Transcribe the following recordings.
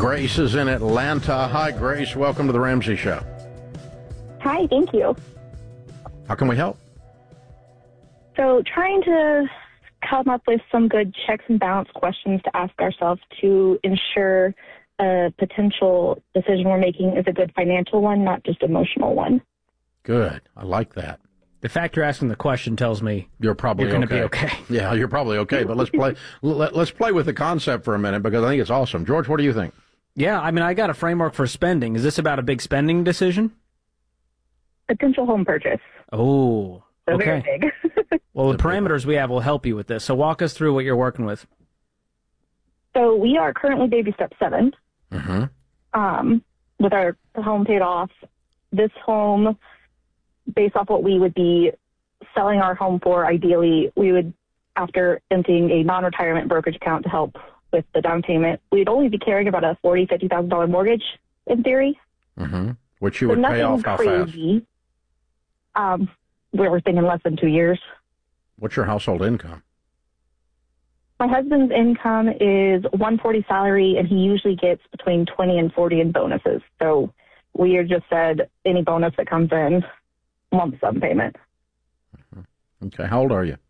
Grace is in Atlanta. Hi, Grace. Welcome to the Ramsey Show. Hi, thank you. How can we help? So trying to come up with some good checks and balance questions to ask ourselves to ensure a potential decision we're making is a good financial one, not just emotional one. Good. I like that. The fact you're asking the question tells me you're probably going to be okay. Yeah, you're probably okay. But let's play. Let's play with the concept for a minute because I think it's awesome. George, what do you think? Yeah, I mean, I got a framework for spending. Is this about a big spending decision? Potential home purchase. Oh, So okay. very big. Well, the parameters we have will help you with this. So walk us through what you're working with. So we are currently baby step 7. Mm-hmm. With our home paid off. This home, based off what we would be selling our home for, ideally, we would, after emptying a non-retirement brokerage account to help with the down payment, we'd only be carrying about a $40,000, $50,000 mortgage, in theory. Mm-hmm. Which you would pay off how crazy. Fast? We were thinking less than 2 years. What's your household income? My husband's income is $140 salary, and he usually gets between $20 and $40 in bonuses. So we had just said any bonus that comes in, lump sum payment. Mm-hmm. Okay. How old are you?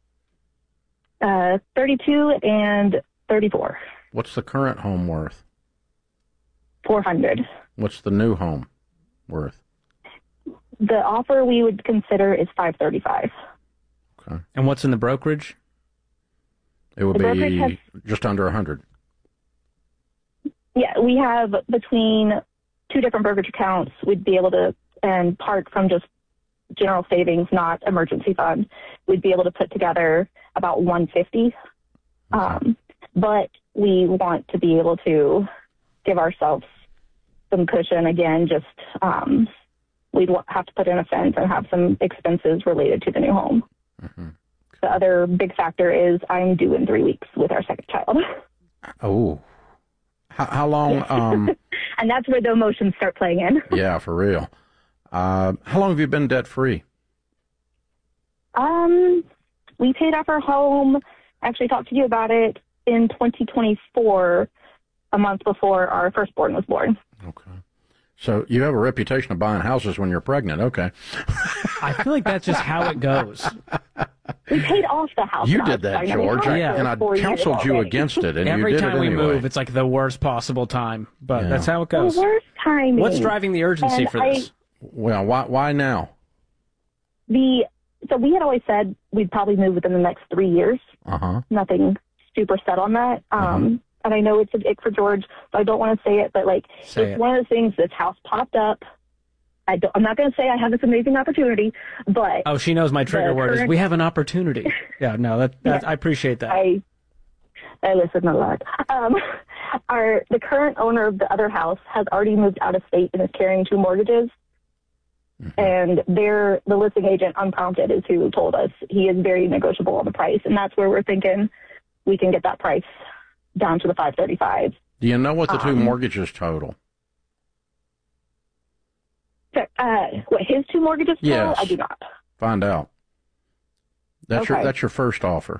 32 and 34. What's the current home worth? $400. What's the new home worth? The offer we would consider is $535. Okay. And what's in the brokerage? It would be just under 100. Yeah, we have between 2 different brokerage accounts. We'd be able to, and part from just general savings, not emergency fund, we'd be able to put together about 150. Okay. But we want to be able to give ourselves some cushion. Again, just we'd have to put in a fence and have some expenses related to the new home. Mm-hmm. The other big factor is I'm due in 3 weeks with our second child. Oh. How long? Yes. And that's where the emotions start playing in. Yeah, for real. How long have you been debt-free? We paid off our home. I actually talked to you about it in 2024, a month before our firstborn was born. Okay. So you have a reputation of buying houses when you're pregnant. Okay. I feel like that's just how it goes. We paid off the house. You did that, George, and I counseled you against it, and every you did it anyway. Every time we move, it's like the worst possible time, but that's how it goes. The worst timing. What's driving the urgency for this? Well, why now? So we had always said we'd probably move within the next 3 years. Nothing super set on that. And I know it's an ick for George, so I don't want to say it, but it's one of the things. This house popped up. I'm not going to say I have this amazing opportunity, but oh, she knows my trigger word is we have an opportunity. Yeah, no, that I appreciate that. I listen a lot. The current owner of the other house has already moved out of state and is carrying 2 mortgages. And the listing agent, unprompted, is who told us he is very negotiable on the price, and that's where we're thinking we can get that price down to the $535. Do you know what the 2 mortgages total? What his 2 mortgages total? Yes. I do not. Find out. That's Okay. your first offer.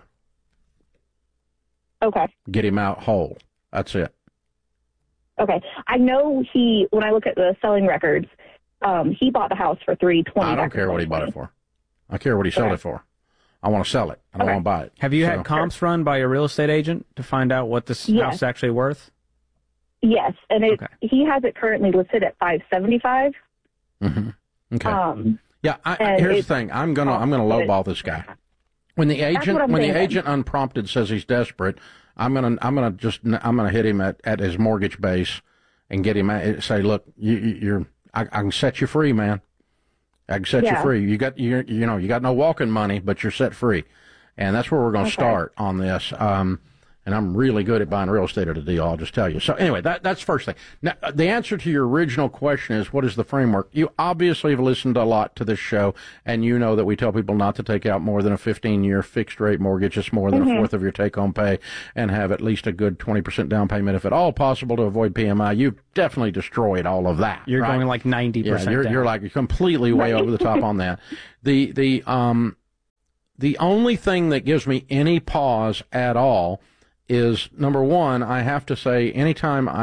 Okay. Get him out whole. That's it. Okay. I know when I look at the selling records, he bought the house for $320. I don't care what he bought it for. I care what he sold it for. I want to sell it. I don't want to buy it. Have you had comps run by your real estate agent to find out what this house is actually worth? Yes, and he has it currently listed at $575. Mm-hmm. Okay. Here's the thing. I'm gonna lowball this guy. When the agent unprompted says he's desperate, I'm gonna hit him at his mortgage base and get him say, look, I can set you free, man. I can set you free. You got no walking money, but you're set free, and that's where we're going to start on this. And I'm really good at buying real estate at a deal, I'll just tell you. So anyway, that's first thing. Now, the answer to your original question is, what is the framework? You obviously have listened a lot to this show, and you know that we tell people not to take out more than a 15-year fixed-rate mortgage. It's more than a fourth of your take-home pay, and have at least a good 20% down payment, if at all possible, to avoid PMI. You've definitely destroyed all of that. You're going like 90% down. You're like completely way over the top on that. The only thing that gives me any pause at all is, number one, I have to say, anytime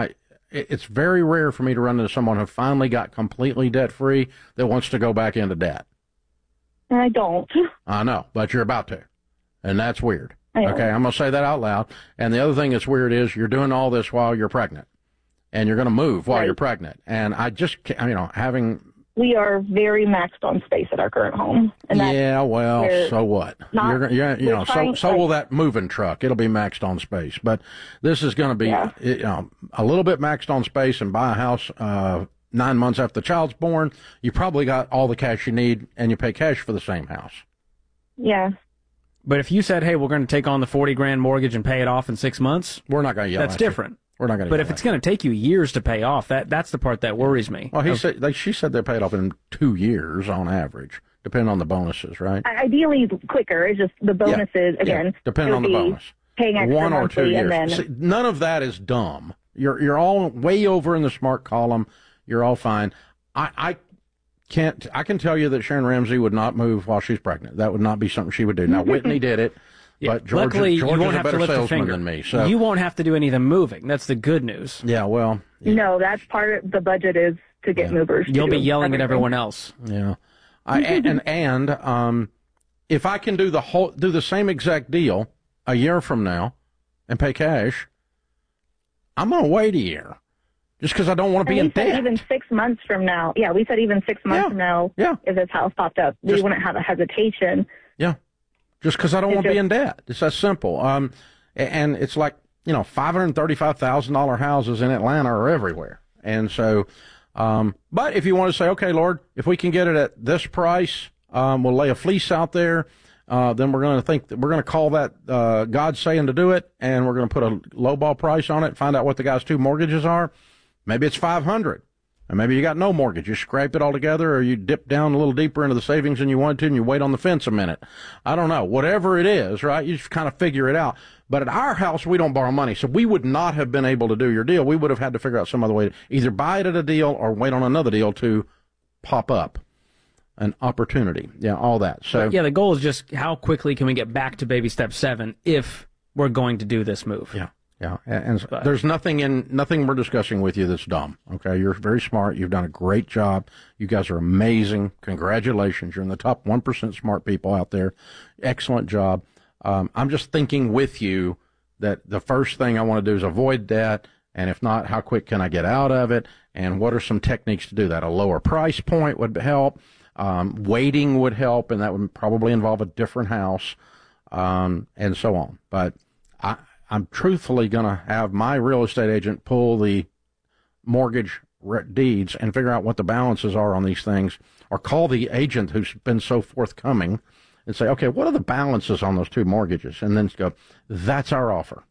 it's very rare for me to run into someone who finally got completely debt-free that wants to go back into debt. I don't. I know, but you're about to. And that's weird. Okay, I'm going to say that out loud. And the other thing that's weird is you're doing all this while you're pregnant. And you're going to move while you're pregnant. And I just, having... We are very maxed on space at our current home. And so what? So will that moving truck. It'll be maxed on space. But this is going to be a little bit maxed on space, and buy a house 9 months after the child's born. You probably got all the cash you need, and you pay cash for the same house. Yeah. But if you said, hey, we're going to take on the $40,000 mortgage and pay it off in 6 months, we're not going to yell at you. That's different. We're not going to. But if it's going to take you years to pay off, that's the part that worries me. Well, she said they paid off in 2 years on average, depending on the bonuses, right? Ideally quicker. It's just the bonuses again. Depending on the bonus. Paying extra 1 or 2 years. And then... See, none of that is dumb. You're all way over in the smart column. You're all fine. I can tell you that Sharon Ramsey would not move while she's pregnant. That would not be something she would do. Now Whitney did it. Yeah. But Georgia's you won't a have better to lift salesman a finger. than me. So. You won't have to do any of the moving. That's the good news. Yeah, well. Yeah. No, that's part of the budget is to get movers. You'll be yelling at everyone else. Yeah. If I can do the same exact deal a year from now and pay cash, I'm going to wait a year. Just because I don't want to be in debt. Even 6 months from now. Yeah, we said even 6 months from now, if this house popped up, we wouldn't have a hesitation. Yeah. Just because I don't want to be in debt. It's that simple. And it's like, $535,000 houses in Atlanta are everywhere. And so, but if you want to say, okay, Lord, if we can get it at this price, we'll lay a fleece out there. Then we're going to call that God saying to do it, and we're going to put a lowball price on it, find out what the guy's 2 mortgages are. Maybe it's $500. And maybe you got no mortgage. You scrape it all together, or you dip down a little deeper into the savings than you wanted to, and you wait on the fence a minute. I don't know. Whatever it is, right? You just kind of figure it out. But at our house, we don't borrow money, so we would not have been able to do your deal. We would have had to figure out some other way to either buy it at a deal or wait on another deal to pop up an opportunity. Yeah, all that. So the goal is just how quickly can we get back to baby step 7 if we're going to do this move. Yeah. Yeah, and there's nothing we're discussing with you that's dumb, okay? You're very smart. You've done a great job. You guys are amazing. Congratulations. You're in the top 1% smart people out there. Excellent job. I'm just thinking with you that the first thing I want to do is avoid debt, and if not, how quick can I get out of it, and what are some techniques to do that? A lower price point would help. Waiting would help, and that would probably involve a different house, and so on. But I'm truthfully going to have my real estate agent pull the mortgage deeds and figure out what the balances are on these things, or call the agent who's been so forthcoming and say, okay, what are the balances on those 2 mortgages? And then go, that's our offer.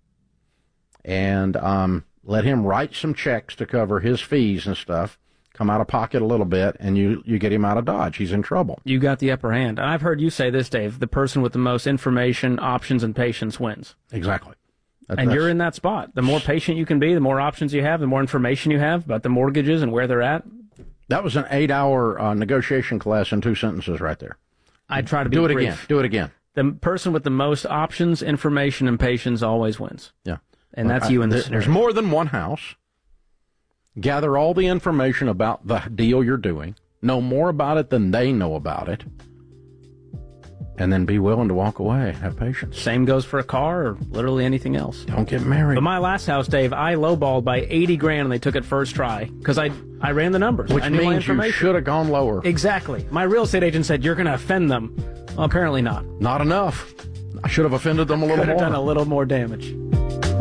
And let him write some checks to cover his fees and stuff, come out of pocket a little bit, and you get him out of Dodge. He's in trouble. You got the upper hand. I've heard you say this, Dave, the person with the most information, options, and patience wins. Exactly. And you're in that spot. The more patient you can be, the more options you have, the more information you have about the mortgages and where they're at. That was an 8-hour negotiation class in 2 sentences right there. I try to be brief. Do it again. The person with the most options, information, and patience always wins. Yeah. And that's you in this scenario. There's more than one house. Gather all the information about the deal you're doing. Know more about it than they know about it. And then be willing to walk away. Have patience. Same goes for a car or literally anything else. Don't get married. But my last house, Dave, I lowballed by $80,000 and they took it first try because I ran the numbers. Which means you should have gone lower. Exactly. My real estate agent said, you're going to offend them. Well, apparently not. Not enough. I should have offended them a little more. Could have done a little more damage.